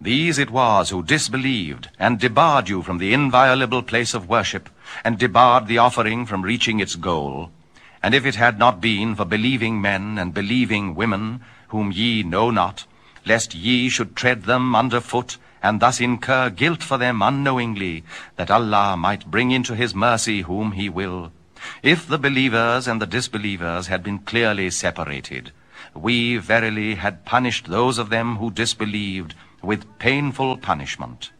These it was who disbelieved, and debarred you from the inviolable place of worship, and debarred the offering from reaching its goal. And if it had not been for believing men and believing women, whom ye know not, lest ye should tread them under foot, and thus incur guilt for them unknowingly, that Allah might bring into his mercy whom he will. If the believers and the disbelievers had been clearly separated, we verily had punished those of them who disbelieved with painful punishment.